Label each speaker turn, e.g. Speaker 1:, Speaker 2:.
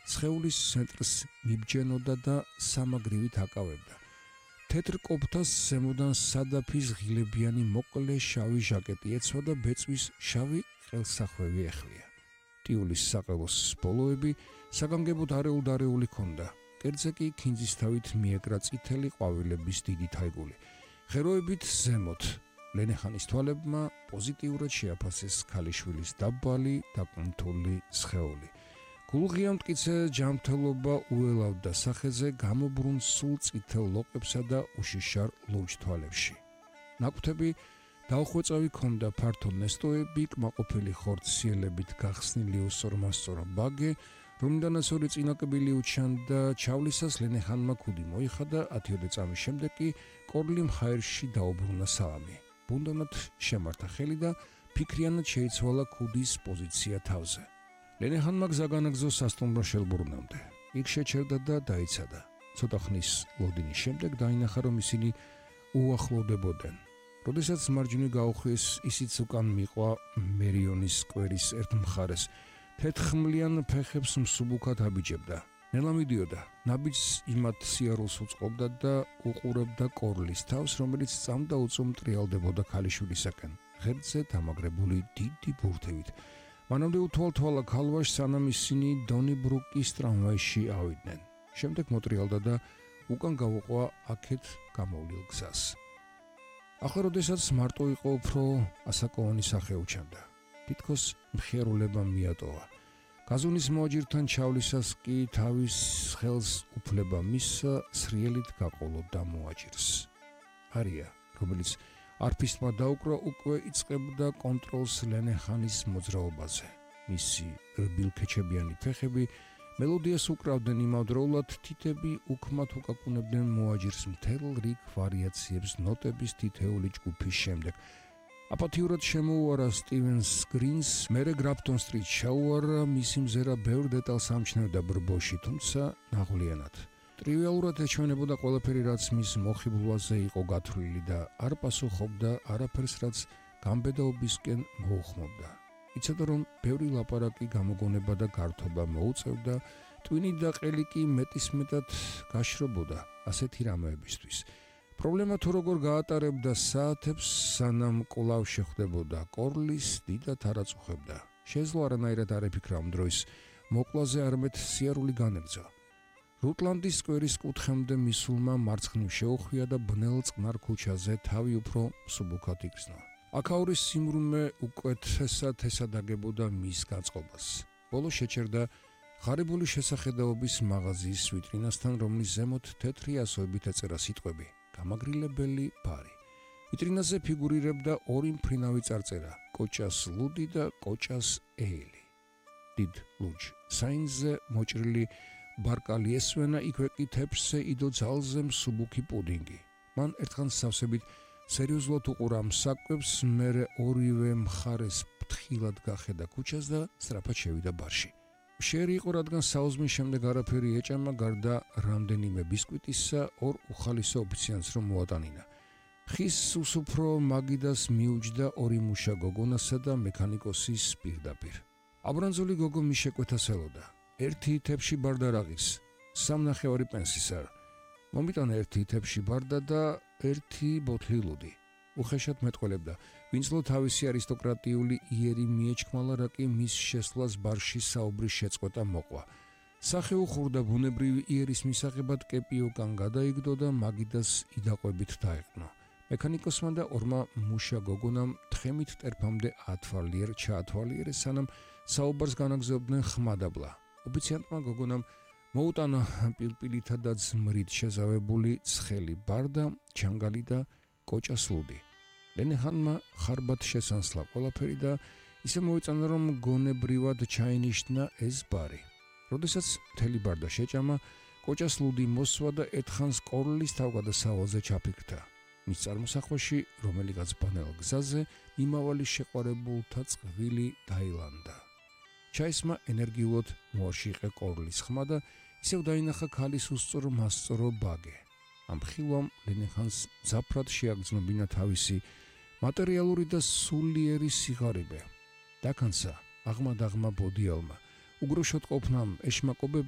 Speaker 1: სხეულის ცენტრს მიბჯენოდა და სამაგრივით აკავებდა. თეთრ კოპთას ზემოდან სადაფის ღილებიანი მოკლე შავი ჟაკეტი ეცვა და ბეწვის შავი ყელსახვევი ეხვია. ტიულის საყელოს ბოლოები საგანგებოდ არეულ-დარეული ჰქონდა. კერძზე კი ქინძისთავით მიეკრა წითელი ყვავილების დიდი თაიგული. ღეროებით ზემოთ ლენეხანის თვალებმა პოზიტიურად შეაფასეს ქალიშვილის დაბალი და კუნთული სხეული. გულღია მტკიცე ჯანმრთელობა უელავდა სახეზე გამობრუნ სულ წითელ ლოყებსა და უშიშარ ლურჯ თვალებში. ნაკვთები დაუხვეწავი ჰქონდა ფართო ნესტოები, კმაყოფილი ხორციელებით გახსნილი უსწორმასწორო ბაგე, რომლიდანაც ორი წინაკბილი უჩანდა. ჩავლისას ლენეხანმა ქუდი მოიხადა, 10 წამის შემდეგ კი კორლიმ ჰაერში დაუბრუნა სალამი. ბუნდანად შემართა ხელი და ფიქრიანად შეიცვალა ქუდის პოზიცია თავზე. ლენეხანმა გზა განაგზო სასტუმრო შელბურნამდე. იქ შეჩერდა და დაიცადა. ცოტა ხნის ლოდინის შემდეგ დაინახა, რომ ისინი უახლოვდებოდნენ. როდესაც მარჯვნივ გაუხვიეს, ისიც უკან მიყვა მერიონის სკვერის ერთ მხარეს. თეთრხმლიან ფეხებს მსუბუქად აბიჯებდა. ნელა მიდიოდა. ნაბიჯს იმათ სიარულს უწყობდა და უყურებდა კორლის თავს, რომელიც წამდა-უწუ მტრიალდებოდა ქალიშვილისაკენ. ღერძზე დამაგრებული დიდი ბურთებით. მანამდე უთვალთვალა ქალვაშს, სანამ ისინი დონიბრუკის ტრამვაიში ავიდნენ. შემდეგ მოტრიალდა და უკან გავუყვა აქეთ გამოვლილ გზას. ახლა როდესაც მარტო იყო, უფრო ასაკოვანი სახე უჩანდა. თითქოს მხიარულება მიატოვა. გაზუნის მოაჯირთან ჩავლისას კი თავის ხელს უფლება მისცა, სრიელით გაყოლოდა მოაჯირს. არია, რომელიც არფისტმა დაუკრა, უკვე იწყებდა კონტროლს ლენეხანის მოძრაობაზე. მისი რბილქეჩებიანი ფეხები მელოდიას უკრავდნენ, იმავდროულად თითები უქმად უკაკუნებდნენ მოაჯირს მთელ რიგ ვარიაციებს ნოტების თითეული ჯგუფის შემდეგ. აპათიურად შემოუარა სტივენს გრინს, მერე გრაფტონ სტრიტ ჩაუარა, მისი მზერა ბევრ დეტალს ამჩნევდა ბრბოში, თუმცა ნაღვლიანად. ტრივიალურად ეჩვენებოდა ყველაფერი, რაც მის მოხიბლვაზე იყო გათვლილი და არ პასუხობდა არაფერს, რაც გამბედაობისკენ მოუხმობდა. იცოდა, რომ ბევრი ლაპარაკი გამოგონება და გართობა მოუწევდა, ტვინი და ყელი კი მეტისმეტად გაშრობოდა ასეთი რამეებისთვის. პრობლემა თუ როგორ გაატარებდა საათებს, სანამ კვლავ შეხვდებოდა კორლის, დიდად არ აწუხებდა. შეძლო არანაირად არ ეფიქრა ამ დროის მოკლაზე, არამედ სიარული განეგრძო. რუტლანდის სკვერის კუთხემდე მისულმა მარცხნივ შეუხვია და ბნელ წყნარ ქუჩაზე თავი უფრო მსუბუქად იგრძნო. აქაურის სიმრუმე უკეთესად ესადაგებოდა მის გაწყობას. ბოლოს შეჩერდა ღარიბული შესახედაობის მაღაზიის ვიტრინასთან, რომლის ზემოთ თეთრი ასოებით ეწერა სიტყვები: გამაგრილებელი ბარი. ვიტრინაზე ფიგურირებდა ორი მფრინავი წარწერა: კოჭას ლუდი და კოჭას ეილი. დიდ ლურჯ საინზე მოჭრილი ბარკალი ესვენა, იქვე კი თეფშზე იდო ძალზე მსუბუქი პუდინგი. მან ერთხანს სავსებით სერიოზულად უყურა ამ საკვებს, მერე ორივე მხარეს ფრთხილად გახედა ქუჩას და სწრაფად შევიდა ბარში. შერი იყო, რადგან საუზმის შემდეგ არაფერი ეჭამა, გარდა რამდენიმე ბისკვიტისა, ორ უხალისო ოფიციანტს რომ მოატანინა. ხის უსუფრო მაგიდას მიუჯდა ორი მუშა გოგონასა და მექანიკოსის პირდაპირ. აბრანძული გოგო მის შეკვეთას ელოდა. ერთი თეფში ბარდა რაღის, 3.5 პენსისარ. მომიტანა ერთი თეფში ბარდა და ერთი ბოთლი ლუდი. უხეშად მეტყველებდა, ვინცლო თავისი არისტოკრატიული იერი მიეჩქმალა, რა კი მის შესვლას ბარში საუბრის შეწყვეტა მოყვა. სახე უხურდა ბუნებრივი იერის მისაღებად, კეპი უკან გადაიგდო და მაგიდას იდაყვებით დაეყნო. მექანიკოსმა და ორმა მუშა გოგონამ თხემით ტერფამდე ჩაათვალიერეს, სანამ საუბარს განაგზავნდნენ ხმადაბლა. ოფიციანტმა გოგონამ მოუტანა პილპილითა და ძმრით შეზავებული ცხელი ბარდა, ჩანგალი და კოჭას ლუდი. ლენეხანმა ხარბად შესანსლა ყველაფერი და ისე მოიწონა, რომ გონებრივად ჩაინიშნა ეს ბარი. როდესაც მთელი ბარდა შეჭამა, კოჭას ლუდი მოსვა და ერთხანს კორლის თავგადასავალზე ჩაფიქრდა. მის წარმოსახვაში, რომელიღაც ბანელ გზაზე, მიმავალი შეყვარებულთა წყვილი დაილანდა. ჩაისმა ენერგიულად მოაშიყე კორლის ხმა და ისევ დაინახა ქალის უსწორმასწორო ბაგე. ამ ხილვამ ლენეხანს მძაფრად შეაგრძნობინა თავისი მატერიალური და სულიერი სიღარიბე. დაკანცა აღმა-დაღმა ბოდიალმა, უგროშოთ ყოფნამ ეშმაკობებმა